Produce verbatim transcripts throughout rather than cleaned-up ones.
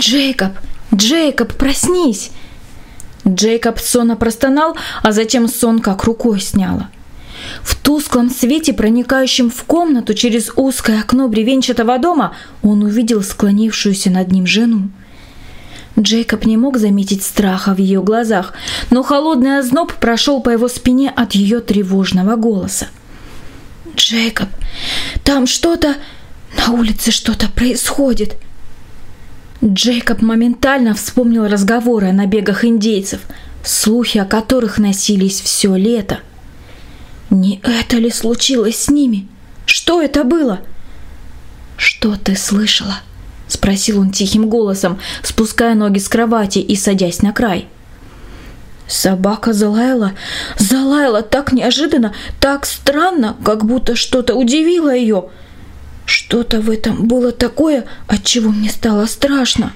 «Джейкоб! Джейкоб, проснись!» Джейкоб сонно простонал, а затем сон как рукой сняло. В тусклом свете, проникающем в комнату через узкое окно бревенчатого дома, он увидел склонившуюся над ним жену. Джейкоб не мог заметить страха в ее глазах, но холодный озноб прошел по его спине от ее тревожного голоса. «Джейкоб, там что-то... на улице что-то происходит!» Джейкоб моментально вспомнил разговоры о набегах индейцев, слухи о которых носились все лето. Не это ли случилось с ними? Что это было? «Что ты слышала?» — спросил он тихим голосом, спуская ноги с кровати и садясь на край. Собака залаяла, залаяла так неожиданно, так странно, как будто что-то удивило ее. Что-то в этом было такое, от чего мне стало страшно.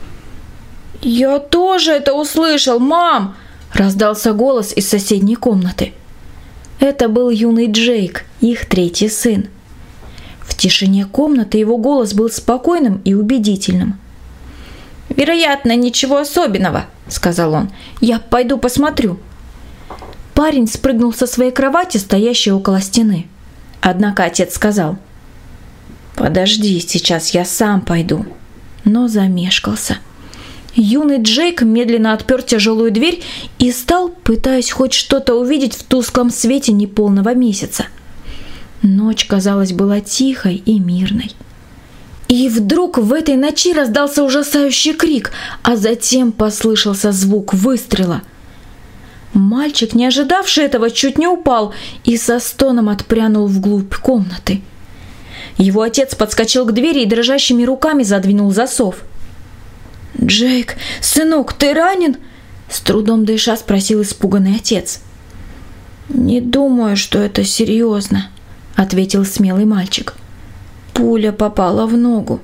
«Я тоже это услышал, мам!» — раздался голос из соседней комнаты. Это был юный Джейк, их третий сын. В тишине комнаты его голос был спокойным и убедительным. «Вероятно, ничего особенного», — сказал он. «Я пойду посмотрю». Парень спрыгнул со своей кровати, стоящей около стены. Однако отец сказал: «Подожди, сейчас я сам пойду», но замешкался. Юный Джейк медленно отпер тяжелую дверь и стал, пытаясь хоть что-то увидеть в тусклом свете неполного месяца. Ночь, казалось, была тихой и мирной. И вдруг в этой ночи раздался ужасающий крик, а затем послышался звук выстрела. Мальчик, не ожидавший этого, чуть не упал и со стоном отпрянул вглубь комнаты. Его отец подскочил к двери и дрожащими руками задвинул засов. «Джейк, сынок, ты ранен?» — с трудом дыша спросил испуганный отец. «Не думаю, что это серьезно», — ответил смелый мальчик. «Пуля попала в ногу».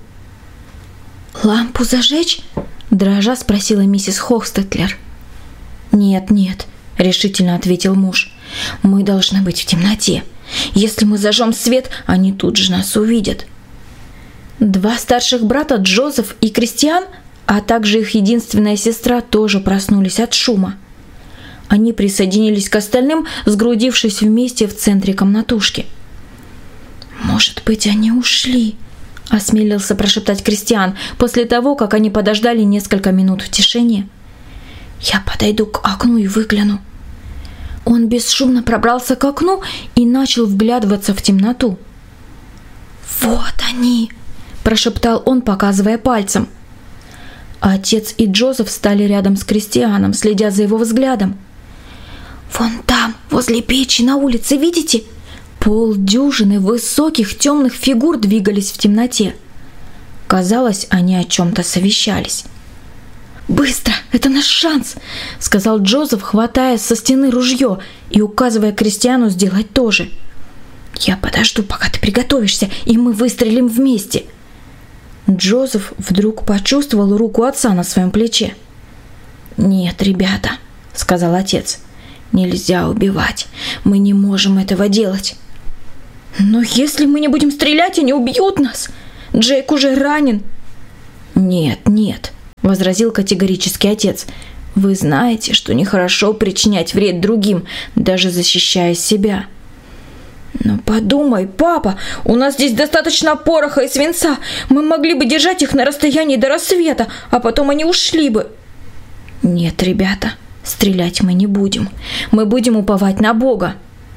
«Лампу зажечь?» — дрожа спросила миссис Хохстетлер. «Нет, нет», — решительно ответил муж. «Мы должны быть в темноте. Если мы зажжем свет, они тут же нас увидят». Два старших брата, Джозеф и Кристиан, а также их единственная сестра, тоже проснулись от шума. Они присоединились к остальным, сгрудившись вместе в центре комнатушки. «Может быть, они ушли?» — осмелился прошептать Кристиан после того, как они подождали несколько минут в тишине. «Я подойду к окну и выгляну». Он бесшумно пробрался к окну и начал вглядываться в темноту. «Вот они!» – прошептал он, показывая пальцем. Отец и Джозеф стали рядом с Кристианом, следя за его взглядом. «Вон там, возле печи на улице, видите?» Полдюжины высоких темных фигур двигались в темноте. Казалось, они о чем-то совещались. «Быстро! Это наш шанс!» — сказал Джозеф, хватая со стены ружье и указывая Кристиану сделать то же. «Я подожду, пока ты приготовишься, и мы выстрелим вместе!» Джозеф вдруг почувствовал руку отца на своем плече. «Нет, ребята», — сказал отец, — «нельзя убивать. Мы не можем этого делать». «Но если мы не будем стрелять, они убьют нас. Джейк уже ранен». «Нет, нет», — возразил категорически отец. «Вы знаете, что нехорошо причинять вред другим, даже защищая себя». «Но подумай, папа, у нас здесь достаточно пороха и свинца. Мы могли бы держать их на расстоянии до рассвета, а потом они ушли бы». «Нет, ребята, стрелять мы не будем. Мы будем уповать на Бога».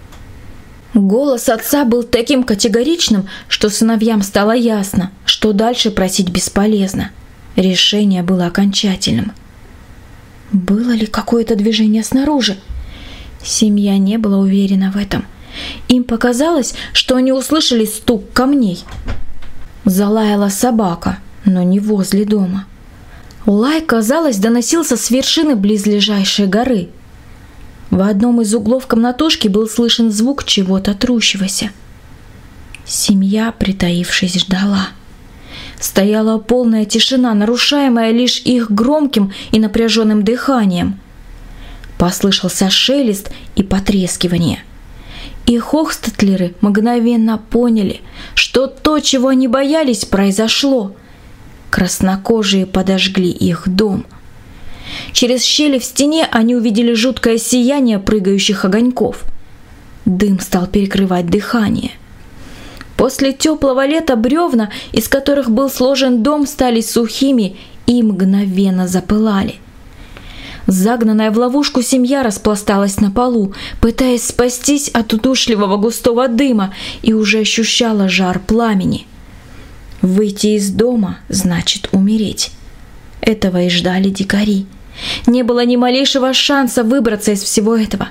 Голос отца был таким категоричным, что сыновьям стало ясно, что дальше просить бесполезно. Решение было окончательным. Было ли какое-то движение снаружи? Семья не была уверена в этом. Им показалось, что они услышали стук камней. Залаяла собака, но не возле дома. Лай, казалось, доносился с вершины близлежащей горы. В одном из углов комнатушки был слышен звук чего-то трущегося. Семья, притаившись, ждала. Стояла полная тишина, нарушаемая лишь их громким и напряженным дыханием. Послышался шелест и потрескивание. И Хохстетлеры мгновенно поняли, что то, чего они боялись, произошло. Краснокожие подожгли их дом. Через щели в стене они увидели жуткое сияние прыгающих огоньков. Дым стал перекрывать дыхание. После теплого лета бревна, из которых был сложен дом, стали сухими и мгновенно запылали. Загнанная в ловушку семья распласталась на полу, пытаясь спастись от удушливого густого дыма, и уже ощущала жар пламени. Выйти из дома значит умереть. Этого и ждали дикари. Не было ни малейшего шанса выбраться из всего этого.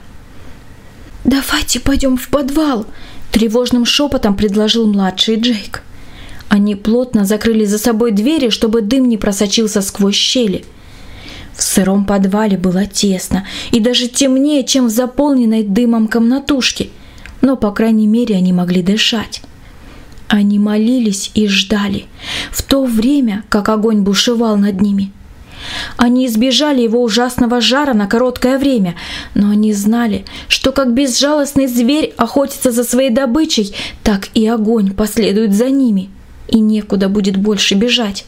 «Давайте пойдем в подвал», – тревожным шепотом предложил младший Джейк. Они плотно закрыли за собой двери, чтобы дым не просочился сквозь щели. В сыром подвале было тесно и даже темнее, чем в заполненной дымом комнатушке, но, по крайней мере, они могли дышать. Они молились и ждали, в то время, как огонь бушевал над ними. Они избежали его ужасного жара на короткое время, но они знали, что как безжалостный зверь охотится за своей добычей, так и огонь последует за ними, и некуда будет больше бежать.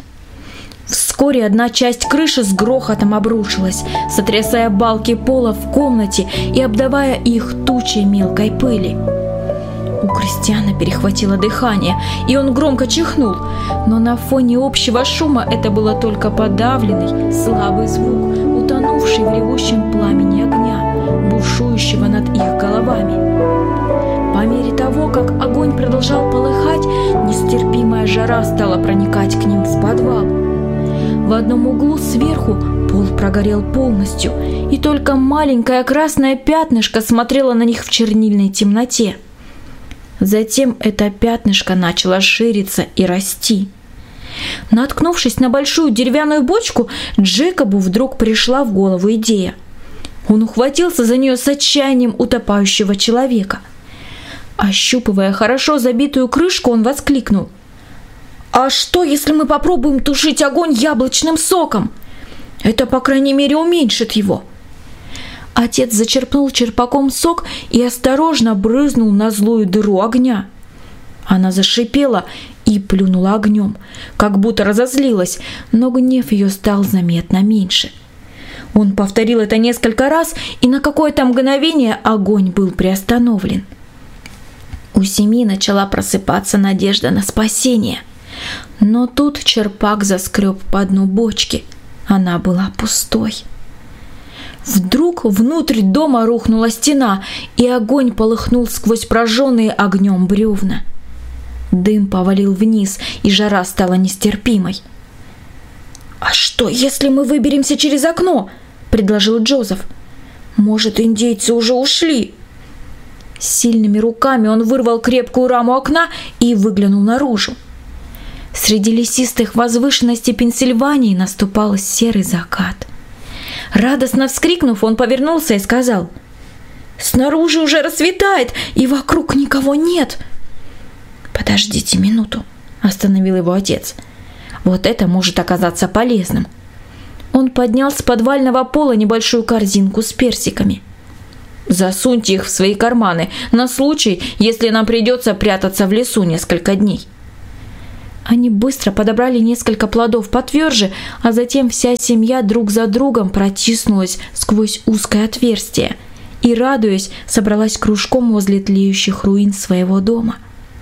Вскоре одна часть крыши с грохотом обрушилась, сотрясая балки пола в комнате и обдавая их тучей мелкой пыли. У Кристиана перехватило дыхание, и он громко чихнул, но на фоне общего шума это было только подавленный, слабый звук, утонувший в ревущем пламени огня, бушующего над их головами. По мере того, как огонь продолжал полыхать, нестерпимая жара стала проникать к ним в подвал. В одном углу сверху пол прогорел полностью, и только маленькое красное пятнышко смотрело на них в чернильной темноте. Затем это пятнышко начало шириться и расти. Наткнувшись на большую деревянную бочку, Джейкобу вдруг пришла в голову идея. Он ухватился за нее с отчаянием утопающего человека. Ощупывая хорошо забитую крышку, он воскликнул: «А что, если мы попробуем тушить огонь яблочным соком? Это, по крайней мере, уменьшит его». Отец зачерпнул черпаком сок и осторожно брызнул на злую дыру огня. Она зашипела и плюнула огнем, как будто разозлилась, но гнев ее стал заметно меньше. Он повторил это несколько раз, и на какое-то мгновение огонь был приостановлен. У семьи начала просыпаться надежда на спасение. Но тут черпак заскреб по дну бочки. Она была пустой. Вдруг внутрь дома рухнула стена, и огонь полыхнул сквозь прожженные огнем бревна. Дым повалил вниз, и жара стала нестерпимой. «А что, если мы выберемся через окно?» – предложил Джозеф. «Может, индейцы уже ушли?» Сильными руками он вырвал крепкую раму окна и выглянул наружу. Среди лесистых возвышенностей Пенсильвании наступал серый закат. Радостно вскрикнув, он повернулся и сказал: «Снаружи уже рассветает, и вокруг никого нет». «Подождите минуту», – остановил его отец. «Вот это может оказаться полезным». Он поднял с подвального пола небольшую корзинку с персиками. «Засуньте их в свои карманы на случай, если нам придется прятаться в лесу несколько дней». Они быстро подобрали несколько плодов потверже, а затем вся семья друг за другом протиснулась сквозь узкое отверстие и, радуясь, собралась кружком возле тлеющих руин своего дома.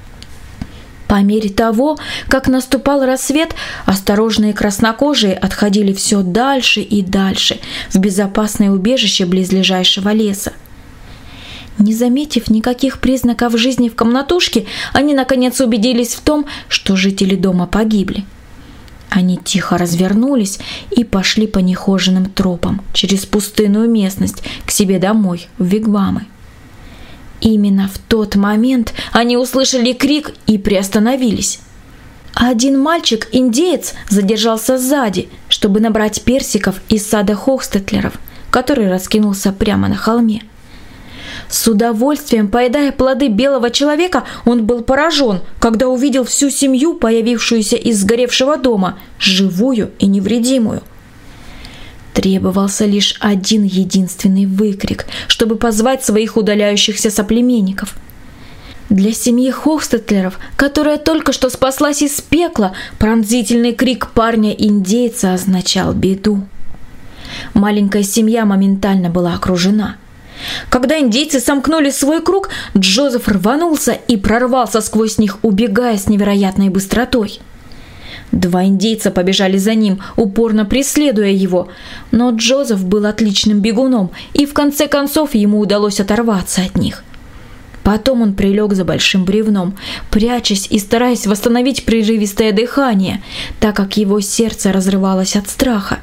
По мере того, как наступал рассвет, осторожные краснокожие отходили все дальше и дальше в безопасное убежище близлежащего леса. Не заметив никаких признаков жизни в комнатушке, они наконец убедились в том, что жители дома погибли. Они тихо развернулись и пошли по нехоженным тропам через пустынную местность к себе домой, в вигвамы. Именно в тот момент они услышали крик и приостановились. Один мальчик-индеец задержался сзади, чтобы набрать персиков из сада Хохстетлеров, который раскинулся прямо на холме. С удовольствием поедая плоды белого человека, он был поражен, когда увидел всю семью, появившуюся из сгоревшего дома, живую и невредимую. Требовался лишь один единственный выкрик, чтобы позвать своих удаляющихся соплеменников. Для семьи Хофстетлеров, которая только что спаслась из пекла, пронзительный крик парня-индейца означал беду. Маленькая семья моментально была окружена. Когда индейцы сомкнули свой круг, Джозеф рванулся и прорвался сквозь них, убегая с невероятной быстротой. Два индейца побежали за ним, упорно преследуя его, но Джозеф был отличным бегуном, и в конце концов ему удалось оторваться от них. Потом он прилег за большим бревном, прячась и стараясь восстановить прерывистое дыхание, так как его сердце разрывалось от страха.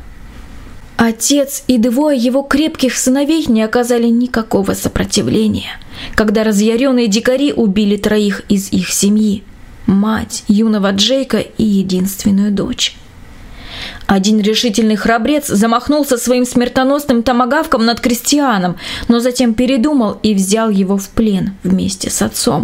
Отец и двое его крепких сыновей не оказали никакого сопротивления, когда разъяренные дикари убили троих из их семьи: мать, юного Джейка и единственную дочь. Один решительный храбрец замахнулся своим смертоносным томагавком над крестьяном, но затем передумал и взял его в плен вместе с отцом.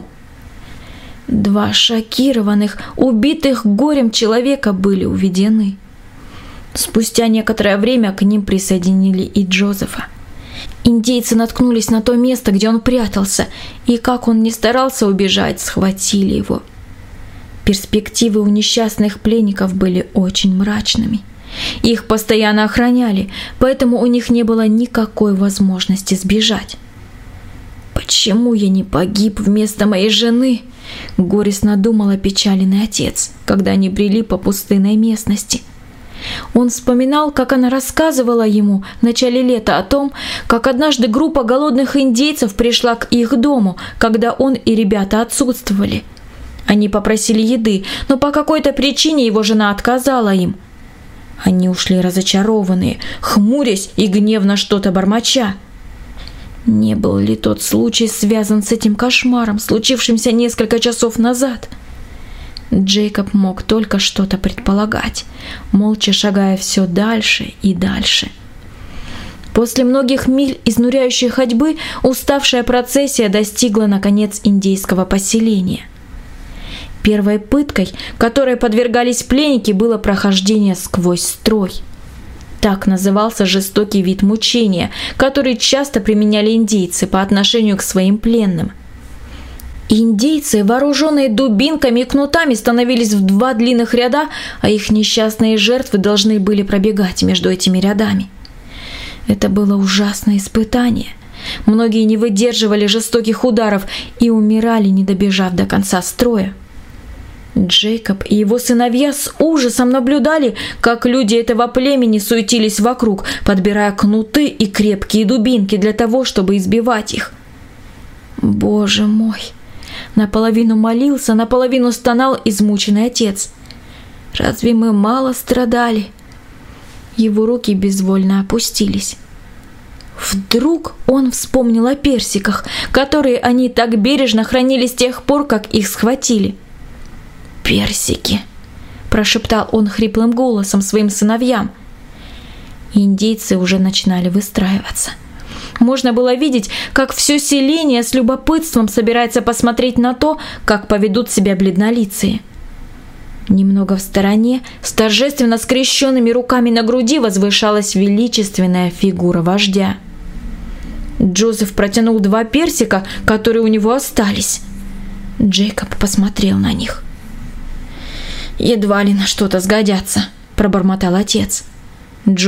Два шокированных, убитых горем человека были уведены. Спустя некоторое время к ним присоединили и Джозефа. Индейцы наткнулись на то место, где он прятался, и как он ни старался убежать, схватили его. Перспективы у несчастных пленников были очень мрачными. Их постоянно охраняли, поэтому у них не было никакой возможности сбежать. «Почему я не погиб вместо моей жены?» – горестно думал опечаленный отец, когда они брели по пустынной местности. Он вспоминал, как она рассказывала ему в начале лета о том, как однажды группа голодных индейцев пришла к их дому, когда он и ребята отсутствовали. Они попросили еды, но по какой-то причине его жена отказала им. Они ушли разочарованные, хмурясь и гневно что-то бормоча. Не был ли тот случай связан с этим кошмаром, случившимся несколько часов назад? Джейкоб мог только что-то предполагать, молча шагая все дальше и дальше. После многих миль изнуряющей ходьбы уставшая процессия достигла, наконец, индейского поселения. Первой пыткой, которой подвергались пленники, было прохождение сквозь строй. Так назывался жестокий вид мучения, который часто применяли индейцы по отношению к своим пленным. Индейцы, вооруженные дубинками и кнутами, становились в два длинных ряда, а их несчастные жертвы должны были пробегать между этими рядами. Это было ужасное испытание. Многие не выдерживали жестоких ударов и умирали, не добежав до конца строя. Джейкоб и его сыновья с ужасом наблюдали, как люди этого племени суетились вокруг, подбирая кнуты и крепкие дубинки для того, чтобы избивать их. Боже мой! Наполовину молился, наполовину стонал измученный отец. Разве мы мало страдали? Его руки безвольно опустились. Вдруг он вспомнил о персиках, которые они так бережно хранили с тех пор, как их схватили. «Персики!» – прошептал он хриплым голосом своим сыновьям. Индейцы уже начинали выстраиваться. Можно было видеть, как все селение с любопытством собирается посмотреть на то, как поведут себя бледнолицые. Немного в стороне, с торжественно скрещенными руками на груди, возвышалась величественная фигура вождя. Джозеф протянул два персика, которые у него остались. Джейкоб посмотрел на них. «Едва ли на что-то сгодятся», – пробормотал отец.